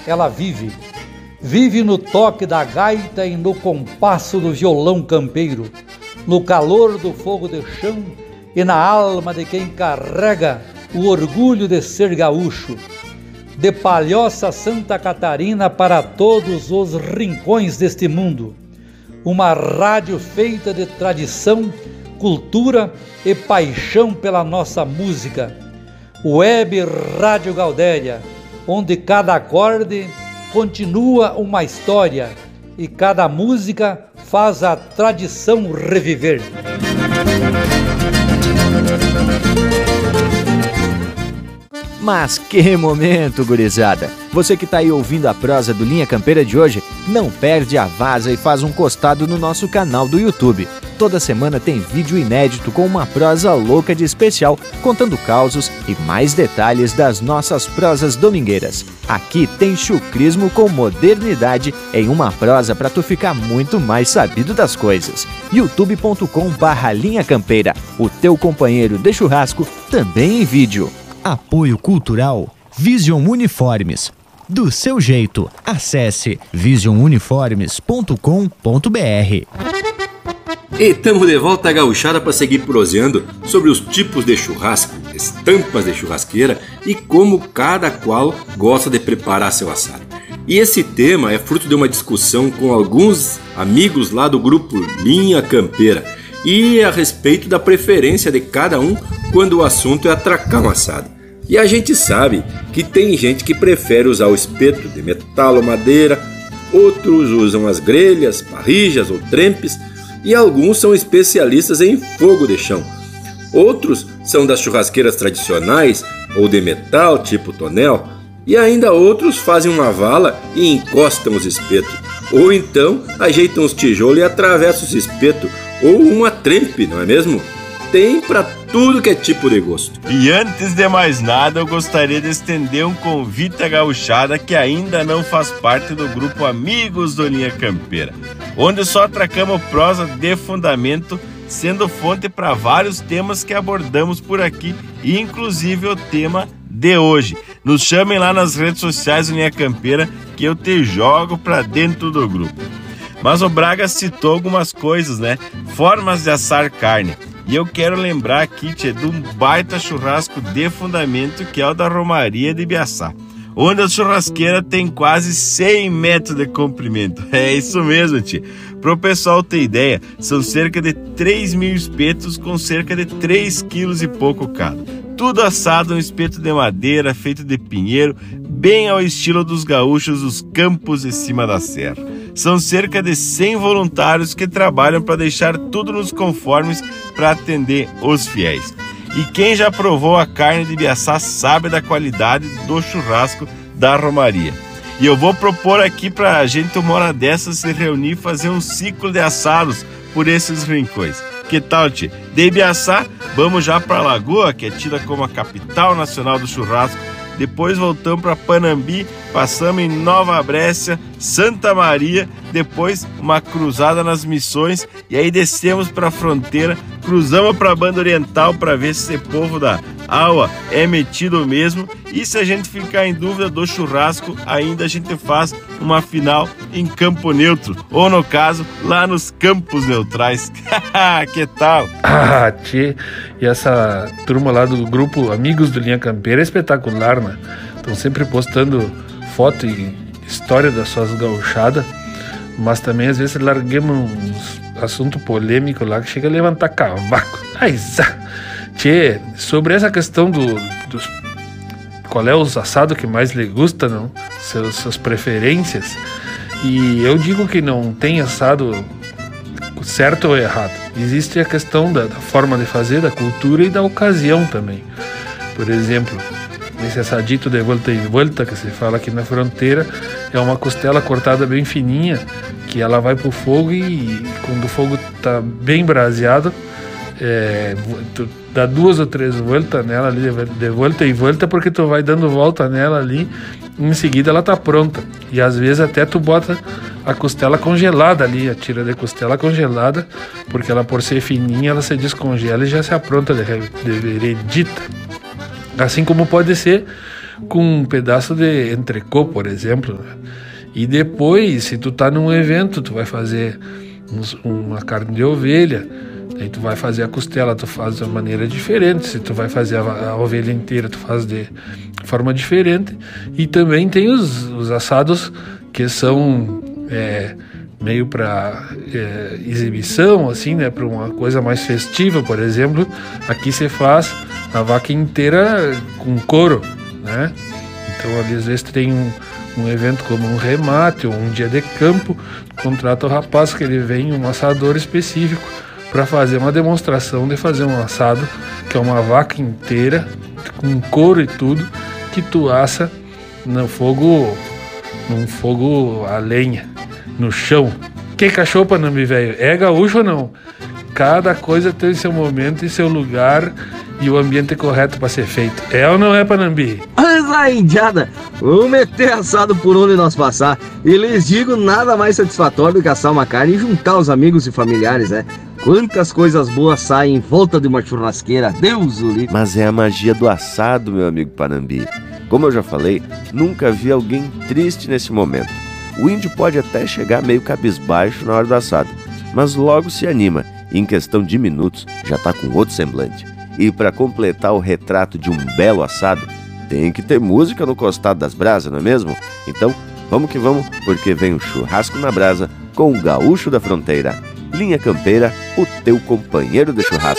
ela vive. Vive no toque da gaita e no compasso do violão campeiro, no calor do fogo de chão e na alma de quem carrega o orgulho de ser gaúcho. De Palhoça, Santa Catarina, para todos os rincões deste mundo. Uma rádio feita de tradição, cultura e paixão pela nossa música. Web Rádio Gaudéria, onde cada acorde continua uma história e cada música faz a tradição reviver. Mas que momento, gurizada! Você que tá aí ouvindo a prosa do Linha Campeira de hoje, não perde a vaza e faz um costado no nosso canal do YouTube. Toda semana tem vídeo inédito com uma prosa louca de especial, contando causos e mais detalhes das nossas prosas domingueiras. Aqui tem chucrismo com modernidade em uma prosa para tu ficar muito mais sabido das coisas. youtube.com/Linha Campeira, o teu companheiro de churrasco também em vídeo. Apoio Cultural Vision Uniformes. Do seu jeito, acesse visionuniformes.com.br. E estamos de volta à gauchada para seguir proseando sobre os tipos de churrasco, estampas de churrasqueira e como cada qual gosta de preparar seu assado. E esse tema é fruto de uma discussão com alguns amigos lá do grupo Linha Campeira e a respeito da preferência de cada um quando o assunto é atracar um assado. E a gente sabe que tem gente que prefere usar o espeto de metal ou madeira, outros usam as grelhas, parrijas ou trempes, e alguns são especialistas em fogo de chão. Outros são das churrasqueiras tradicionais ou de metal, tipo tonel, e ainda outros fazem uma vala e encostam os espetos, ou então ajeitam os tijolos e atravessam os espetos, ou uma trempe, não é mesmo? Tem para tudo que é tipo de gosto. E antes de mais nada, eu gostaria de estender um convite à gauchada que ainda não faz parte do grupo Amigos do Linha Campeira, onde só atracamos prosa de fundamento, sendo fonte para vários temas que abordamos por aqui, e inclusive o tema de hoje. Nos chamem lá nas redes sociais do Linha Campeira que eu te jogo para dentro do grupo. Mas o Braga citou algumas coisas, né? Formas de assar carne. E eu quero lembrar aqui, tchê, de um baita churrasco de fundamento que é o da Romaria de Ibiaçá, onde a churrasqueira tem quase 100 metros de comprimento. É isso mesmo, tchê. Pro pessoal ter ideia, são cerca de 3.000 espetos com cerca de 3 quilos e pouco cada. Tudo assado no espeto de madeira feito de pinheiro, bem ao estilo dos gaúchos dos campos de cima da serra. São cerca de 100 voluntários que trabalham para deixar tudo nos conformes para atender os fiéis. E quem já provou a carne de Ibiaçá sabe da qualidade do churrasco da Romaria. E eu vou propor aqui para a gente uma hora dessas se reunir e fazer um ciclo de assados por esses rincões. Que tal, tchê? De Ibiaçá, vamos já para a Lagoa, que é tida como a capital nacional do churrasco. Depois voltamos para Panambi, passamos em Nova Brécia, Santa Maria, depois uma cruzada nas Missões e aí descemos para a fronteira, cruzamos para a Banda Oriental para ver se esse povo da Aua é metido mesmo, e se a gente ficar em dúvida do churrasco, ainda a gente faz uma final em Campo Neutro, ou no caso, lá nos Campos Neutrais. Que tal? Ah, tchê, e essa turma lá do grupo Amigos do Linha Campeira é espetacular, né? Estão sempre postando foto e história das suas gauchadas, mas também às vezes larguemos uns assunto polêmico lá que chega a levantar cavaco. Ai, tchê, sobre essa questão dos qual é o assado que mais lhe gusta, não? Suas preferências. E eu digo que não tem assado certo ou errado. Existe a questão da forma de fazer, da cultura e da ocasião também. Por exemplo, esse assadito de volta e volta que se fala aqui na fronteira é uma costela cortada bem fininha, que ela vai pro fogo e quando o fogo tá bem braseado, tu dá 2 ou 3 voltas nela ali, de volta e volta, porque tu vai dando volta nela ali, e em seguida ela tá pronta. E às vezes até tu bota a costela congelada ali, a tira de costela congelada, porque ela, por ser fininha, ela se descongela e já se apronta de veredita. Assim como pode ser com um pedaço de entrecô, por exemplo, né? E depois, se tu tá num evento, tu vai fazer uma carne de ovelha, aí tu vai fazer a costela, tu faz de uma maneira diferente. Se tu vai fazer a ovelha inteira, tu faz de forma diferente. E também tem os assados que são meio para exibição, assim, né, para uma coisa mais festiva, por exemplo. Aqui você faz a vaca inteira com couro, né? Então, ali, às vezes, tem um evento como um remate ou um dia de campo, contrata o rapaz que ele vem, um assador específico, para fazer uma demonstração de fazer um assado, que é uma vaca inteira, com couro e tudo, que tu assa num fogo a lenha, no chão. Que cachorro, Panambi, velho? É gaúcho ou não? Cada coisa tem seu momento e seu lugar e o ambiente correto para ser feito. É ou não é, Panambi? Mas aí, indiada, vamos meter assado por onde nós passar. E lhes digo, nada mais satisfatório do que assar uma carne e juntar os amigos e familiares, né? Quantas coisas boas saem em volta de uma churrasqueira, Deus o livre. Mas é a magia do assado, meu amigo Panambi. Como eu já falei, nunca vi alguém triste nesse momento. O índio pode até chegar meio cabisbaixo na hora do assado, mas logo se anima e em questão de minutos já está com outro semblante. E para completar o retrato de um belo assado, tem que ter música no costado das brasas, não é mesmo? Então, vamos que vamos, porque vem o Churrasco na Brasa com o Gaúcho da Fronteira. Linha Campeira, o teu companheiro de churrasco.